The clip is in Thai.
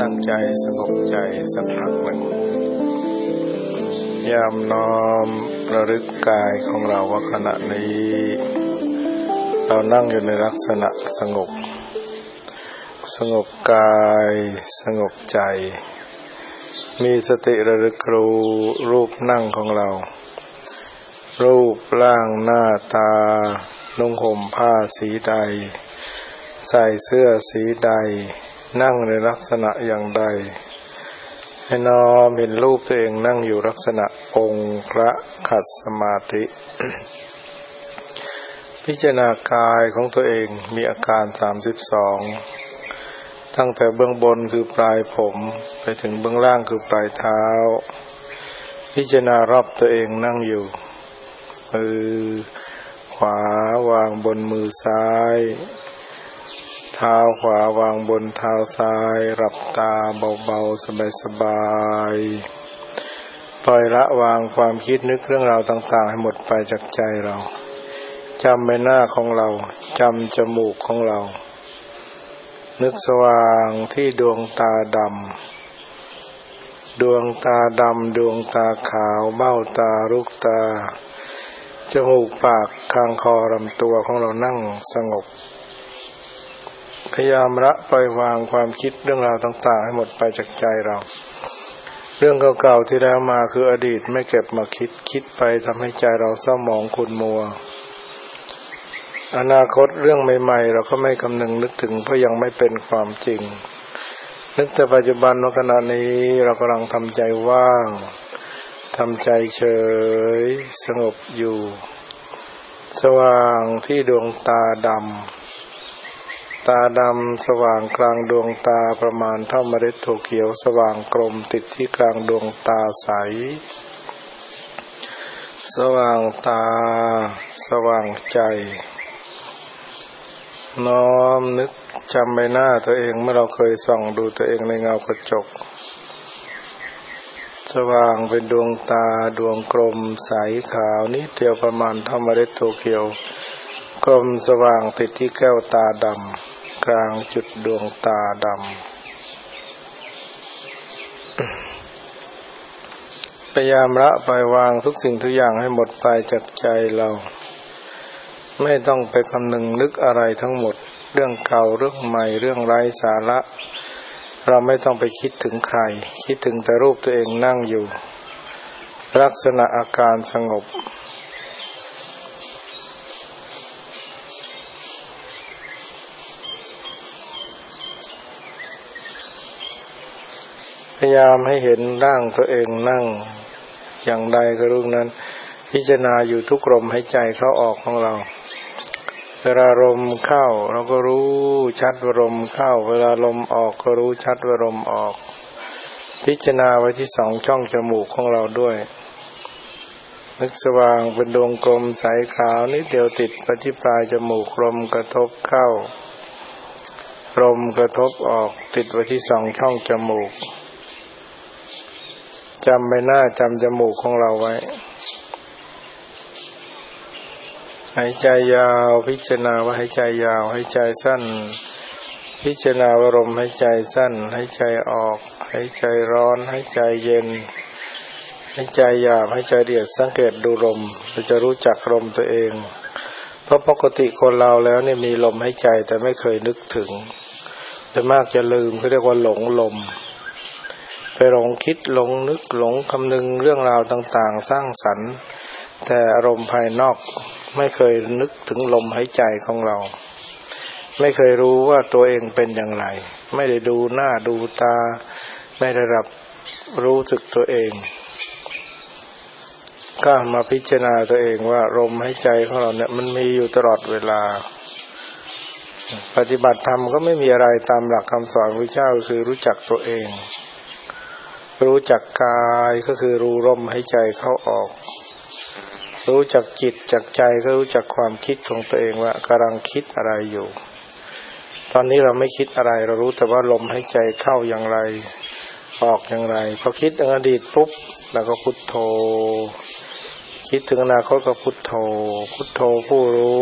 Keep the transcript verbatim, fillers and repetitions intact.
ตั้งใจสงบใจสักพักหนึ่งยามน้อมระลึกกายของเราว่าขณะนี้เรานั่งอยู่ในลักษณะสงบสงบกายสงบใจมีสติระลึกรู้รูปนั่งของเรารูปร่างหน้าตานุ่งห่มผ้าสีใดใส่เสื้อสีใดนั่งในลักษณะอย่างใดให้น้อมเห็นรูปตัวเองนั่งอยู่ลักษณะองค์พระขัดสมาธิ พิจารณากายของตัวเองมีอาการสามสิบสองตั้งแต่เบื้องบนคือปลายผมไปถึงเบื้องล่างคือปลายเท้าพิจารณารอบตัวเองนั่งอยู่มือขวาวางบนมือซ้ายเท้าขวาวางบนเท้าซ้ายหลับตาเบาๆสบายๆปล่อยละวางความคิดนึกเรื่องราวต่างๆให้หมดไปจากใจเราจำใบหน้าของเราจำจมูกของเรานึกสว่างที่ดวงตาดำดวงตาดำดวงตาขาวเบ้าตาลูกตาจมูกปากคางคอลำตัวของเรานั่งสงบพยายามละปล่อยวางความคิดเรื่องราวต่างๆให้หมดไปจากใจเราเรื่องเก่าๆที่แล้วมาคืออดีตไม่เก็บมาคิดคิดไปทำให้ใจเราเศร้าหมองขุ่นมัวอนาคตเรื่องใหม่ๆเราก็ไม่คำนึงนึกถึงเพราะยังไม่เป็นความจริงนึกแต่ปัจจุบันว่าขณะนี้เรากำลังทำใจว่างทำใจเฉยสงบอยู่สว่างที่ดวงตาดำตาดำสว่างกลางดวงตาประมาณเท่าเมล็ดถั่วเขียวสว่างกลมติดที่กลางดวงตาใสสว่างตาสว่างใจน้อมนึกจำใบหน้าตัวเองเมื่อเราเคยส่องดูตัวเองในเงากระจกสว่างเป็นดวงตาดวงกลมใสขาวนิดเดียวประมาณเท่าเมล็ดถั่วเขียวกลมสว่างติดที่แก้วตาดำกลางจุดดวงตาดำพยายามละปล่อยวางทุกสิ่งทุกอย่างให้หมดไปจากใจเราไม่ต้องไปคำนึงนึกอะไรทั้งหมดเรื่องเก่าเรื่องใหม่เรื่องไร้สาระเราไม่ต้องไปคิดถึงใครคิดถึงแต่รูปตัวเองนั่งอยู่ลักษณะอาการสงบพยายามให้เห็นร่างตัวเองนั่งอย่างใดก็รู้นั้นพิจารณาอยู่ทุกลมหายใจเข้าออกของเราเวลาลมเข้าเราก็รู้ชัดว่าลมเข้าเวลาลมออกก็รู้ชัดว่าลมออกพิจารณาไว้ที่สองช่องจมูกของเราด้วยนึกสว่างเป็นดวงกลมใสขาวนิดเดียวติดไปที่ปลายจมูกลมกระทบเข้าลมกระทบออกติดไว้ที่สองช่องจมูกจำใบหน้าจำจมูกของเราไว้หายใจยาวพิจารณาว่าหายใจยาวหายใจสั้นพิจารณาว่าลมหายใจสั้นหายใจออกหายใจร้อนหายใจเย็นหายใจหยาบหายใจละเอียดสังเกตดูลมเราจะรู้จักลมตัวเองเพราะปกติคนเราแล้วเนี่ยมีลมหายใจแต่ไม่เคยนึกถึงโดยมากจะลืมเขาเรียกว่าหลงลมไปหลงคิดหลงนึกหลงคำนึงเรื่องราวต่างๆสร้างสรรค์แต่อารมณ์ภายนอกไม่เคยนึกถึงลมหายใจของเราไม่เคยรู้ว่าตัวเองเป็นอย่างไรไม่ได้ดูหน้าดูตาไม่ได้รับรู้สึกตัวเองก็มาพิจารณาตัวเองว่าลมหายใจของเราเนี่ยมันมีอยู่ตลอดเวลาปฏิบัติธรรมก็ไม่มีอะไรตามหลักคำสอนพระเจ้าคือรู้จักตัวเองรู้จักกายก็คือรู้ลมหายใจเข้าออกรู้จักจิตจักใจก็รู้จักความคิดของตัวเองว่ากำลังคิดอะไรอยู่ตอนนี้เราไม่คิดอะไรเรารู้แต่ว่าลมหายใจเข้าอย่างไรออกอย่างไรพอคิดถึงอดีตปุ๊บเราก็พุทโธคิดถึงอนาคตก็พุทโธพุทโธผู้รู้